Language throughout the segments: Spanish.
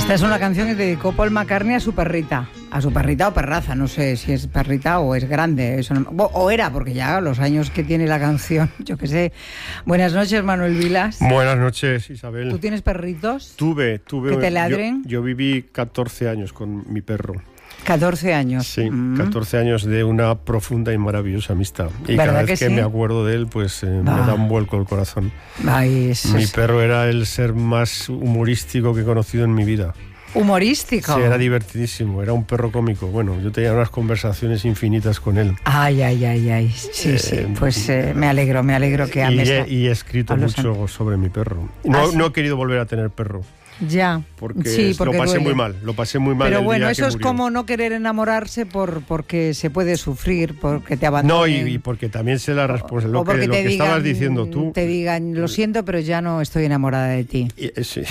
Esta es una canción que dedicó Paul McCartney a su perrita o perraza, no sé si es perrita o es grande, eso no, o era, porque ya los años que tiene la canción, yo qué sé. Buenas noches, Manuel Vilas. Buenas noches, Isabel. ¿Tú tienes perritos? Tuve. ¿Que te ladren? Yo viví 14 años con mi perro. 14 años. Sí, 14 años de una profunda y maravillosa amistad. Y cada vez que me acuerdo de él, pues me da un vuelco el corazón. Mi perro era el ser más humorístico que he conocido en mi vida. ¿Humorístico? Sí, era divertidísimo, era un perro cómico. Bueno, yo tenía unas conversaciones infinitas con él. Ay. Sí, pues me alegro que ames. Y he escrito mucho sobre mi perro. No he querido volver a tener perro. Ya, porque lo pasé muy mal. Pero bueno, eso es murió. como no querer enamorarse porque se puede sufrir, porque te abandonen. No, y porque también sé la responsabilidad. Lo que estabas diciendo tú. Te digan, lo siento, pero ya no estoy enamorada de ti. Sí.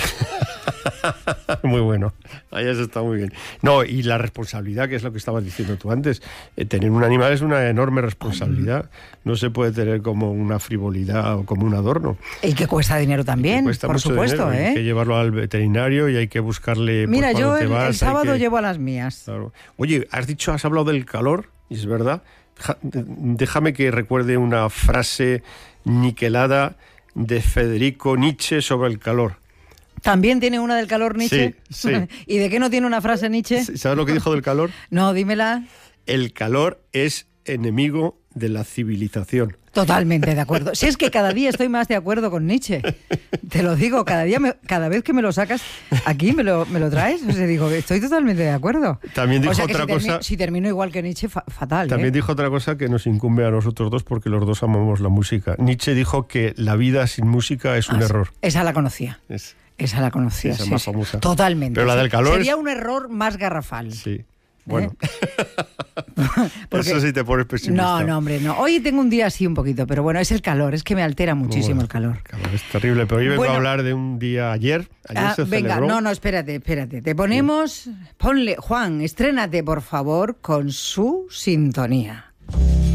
Muy bueno. Ahí eso está muy bien. No, y la responsabilidad, que es lo que estabas diciendo tú antes. Tener un animal es una enorme responsabilidad. No se puede tener como una frivolidad o como un adorno. Y que cuesta dinero también, por supuesto. Hay que llevarlo al veterinario y hay que buscarle. Mira, yo el sábado llevo a las mías. Claro. Oye, has hablado del calor, y es verdad. Déjame que recuerde una frase niquelada de Federico Nietzsche sobre el calor. ¿También tiene una del calor Nietzsche? Sí. ¿Y de qué no tiene una frase Nietzsche? ¿Sabes lo que dijo del calor? No, dímela. El calor es enemigo de la civilización. Totalmente de acuerdo. Si es que cada día estoy más de acuerdo con Nietzsche. Te lo digo, cada vez que me lo sacas aquí, me lo traes. O sea, digo, estoy totalmente de acuerdo. También dijo otra cosa. Si termino igual que Nietzsche, fatal. También dijo otra cosa que nos incumbe a nosotros dos porque los dos amamos la música. Nietzsche dijo que la vida sin música es un error. Esa la conocía. Esa la conocía. Esa más famosa. Totalmente. Pero la del calor sería un error más garrafal. Sí. Bueno, porque, eso sí te pones pesimista. No, hombre, no. Hoy tengo un día así un poquito, pero bueno, es el calor, es que me altera muchísimo el calor. Es terrible, pero hoy vengo a hablar de un día ayer se venga, celebró. No, espérate. Te ponemos, ponle, Juan, estrénate por favor con su sintonía.